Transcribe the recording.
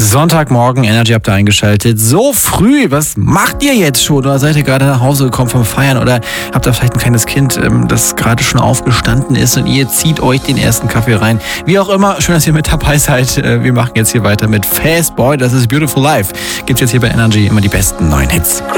Sonntagmorgen, Energy habt ihr eingeschaltet. So früh, was macht ihr jetzt schon? Oder seid ihr gerade nach Hause gekommen vom Feiern? Oder habt ihr vielleicht ein kleines Kind, das gerade schon aufgestanden ist und ihr zieht euch den ersten Kaffee rein? Wie auch immer, schön, dass ihr mit dabei seid. Wir machen jetzt hier weiter mit Fast Boy, das ist Beautiful Life. Gibt's jetzt hier bei Energy immer die besten neuen Hits.